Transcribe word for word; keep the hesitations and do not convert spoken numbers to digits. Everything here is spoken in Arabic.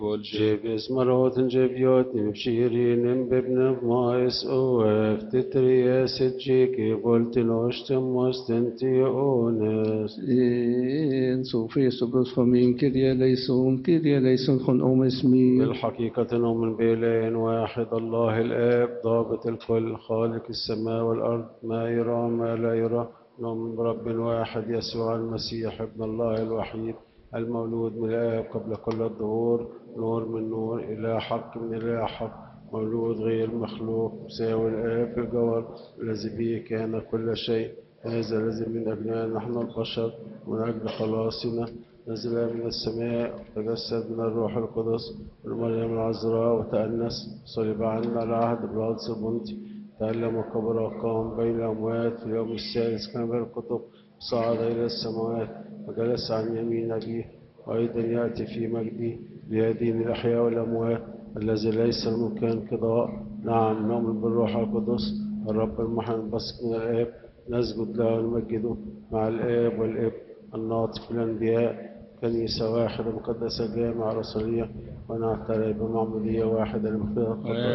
جيبس مرات جيبيوت نمشيرين بابن مايس اوف تترياس جيكي بولتنوشتم مستنتيونس إن صوفي سبس فمين كريا ليسون كريا ليسون خن أم اسمي بالحقيقة نؤمن بإله واحد الله الآب ضابط الكل خالق السماء والأرض ما يرى ما لا يرى نؤمن برب واحد يسوع المسيح ابن الله الوحيد المولود من الآب قبل كل الظهور نور من نور إله حق من إله حق مولود غير مخلوق مساوي الآب في الجوهر الذي به كان كل شيء هذا الذي من أجلنا نحن البشر من أجل خلاصنا نزل من السماء وتجسد من الروح القدس والمريم العذراء وتأنس صلب عنا على عهد بلاطس البنطي تألم وكبر وقام بين الأموات في اليوم الثالث كما في الكتب صعد إلى السماوات وجلس عن يمين أبيه وأيضا يأتي في مجده ليدين الأحياء والأموات الذي ليس ممكن انقضاء. نعم نؤمن بالروح القدس الرب المحن البسط من الآب نسجد له ونمجده مع الآب والابن الناطق بالأنبياء كنيسة واحدة مقدسة جامعة رسولية ونعترف بمعمودية واحدة لمغفرة الخطايا